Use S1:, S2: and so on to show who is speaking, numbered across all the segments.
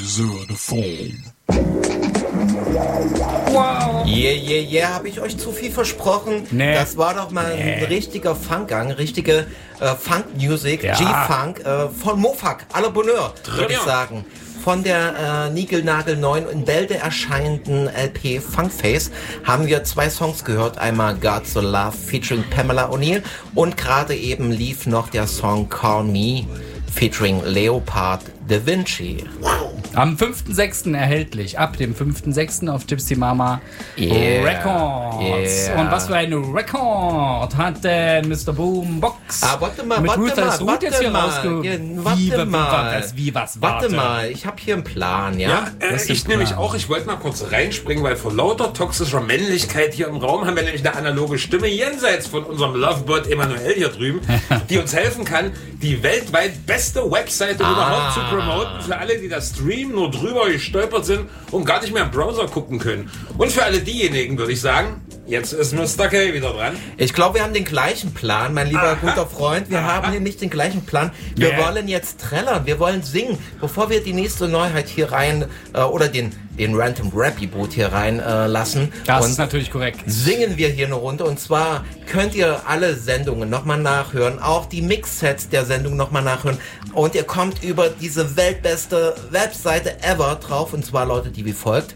S1: Over the Phone.
S2: Wow.
S3: Yeah, habe ich euch zu viel versprochen?
S2: Nee.
S3: Das war doch mal ein richtiger Funkgang, richtige Funk-Music,
S2: Ja.
S3: G-Funk von Mofak, à la Bonheur, würde ich sagen. Von der Nigelnagel 9 in Bälde erscheinenden LP Funkface haben wir 2 Songs gehört. Einmal God's So Love featuring Pamela O'Neill und gerade eben lief noch der Song Call Me featuring Leopard Da Vinci.
S2: Am 5.6. erhältlich. Ab dem 5.6. auf Gypsy Mama Records.
S3: Yeah.
S2: Und was für ein Record hat denn Mr. Boombox?
S3: Warte mal,
S2: mit
S3: warte
S2: Ruthless
S3: mal,
S2: Root jetzt hier
S3: warte
S2: rausge...
S3: mal.
S2: Warte
S3: mal, ich habe hier einen Plan, ja?
S4: Ich nämlich auch, ich wollte mal kurz reinspringen, weil vor lauter toxischer Männlichkeit hier im Raum haben wir nämlich eine analoge Stimme jenseits von unserem Lovebird Emanuel hier drüben, die uns helfen kann, die weltweit beste Webseite überhaupt zu promoten, für alle, die das streamen, nur drüber gestolpert sind und gar nicht mehr im Browser gucken können. Und für alle diejenigen würde ich sagen, jetzt ist Mr. K wieder dran.
S3: Ich glaube, wir haben den gleichen Plan, mein lieber guter Freund. Wir haben hier nicht den gleichen Plan. Wir wollen jetzt trällern, wir wollen singen. Bevor wir die nächste Neuheit hier rein, oder den Random Rap-Boot hier rein lassen.
S2: Das
S3: und
S2: ist natürlich korrekt.
S3: singen wir hier eine Runde. Und zwar könnt ihr alle Sendungen nochmal nachhören, auch die Mix-Sets der Sendung nochmal nachhören. Und ihr kommt über diese weltbeste Webseite ever drauf. Und zwar lautet die wie folgt: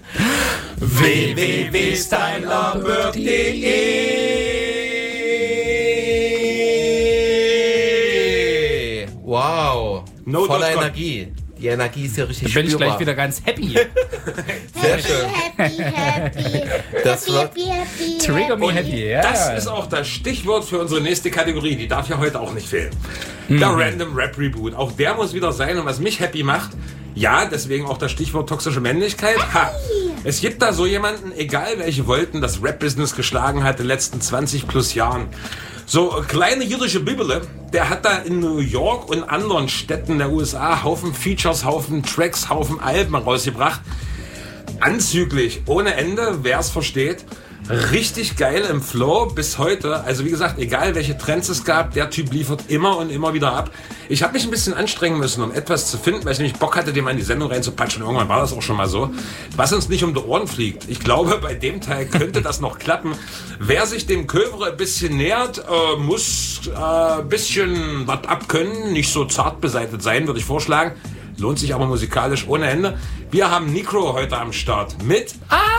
S3: www.stylelovebird.de. Wow,
S4: No
S3: voller
S4: .com.
S3: Energie. Die Energie ist hier richtig
S2: Bin ich
S3: spürbar.
S2: gleich wieder ganz happy.
S3: Sehr schön. Das wird
S2: Trigger me
S4: Und
S2: happy. Ja.
S4: das ist auch das Stichwort für unsere nächste Kategorie. Die darf ja heute auch nicht fehlen. Der Random Rap Reboot. Auch der muss wieder sein. Und was mich happy macht, ja, deswegen auch das Stichwort toxische Männlichkeit. Ha, es gibt da so jemanden, egal welche Wolken das Rap-Business geschlagen hat in den letzten 20 plus Jahren. So kleine jüdische Bibele, der hat da in New York und anderen Städten der USA Haufen Features, Haufen Tracks, Haufen Alben rausgebracht. Anzüglich, ohne Ende, wer es versteht. Richtig geil im Flow bis heute. Also wie gesagt, egal welche Trends es gab, der Typ liefert immer und immer wieder ab. Ich habe mich ein bisschen anstrengen müssen, um etwas zu finden, weil ich nämlich Bock hatte, dem mal in die Sendung reinzupatschen. Irgendwann war das auch schon mal so. Was uns nicht um die Ohren fliegt. Ich glaube, bei dem Teil könnte das noch klappen. Wer sich dem Kövre ein bisschen nähert, muss ein bisschen was abkönnen. Nicht so zart beseitigt sein, würde ich vorschlagen. Lohnt sich aber musikalisch ohne Ende. Wir haben Necro heute am Start mit...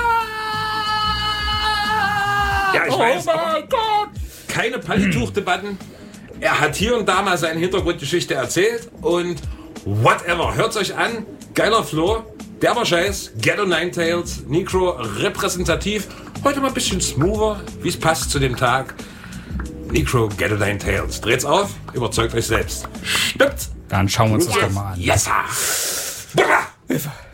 S4: Ja, ich weiß, aber keine Pallituchdebatten. Er hat hier und da mal seine Hintergrundgeschichte erzählt und whatever. Hört's euch an. Geiler Flow. Der war scheiß. Ghetto Ninetales. Necro repräsentativ. Heute mal ein bisschen smoother, wie es passt zu dem Tag. Necro Ghetto Ninetales. Dreht's auf. Überzeugt euch selbst. Stimmt's?
S2: Dann schauen wir uns das doch mal an.
S4: Yes, sir.